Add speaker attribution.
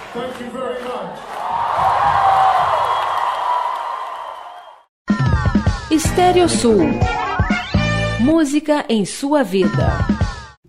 Speaker 1: Thank you very much.
Speaker 2: Estéreo Sul. Música em sua vida.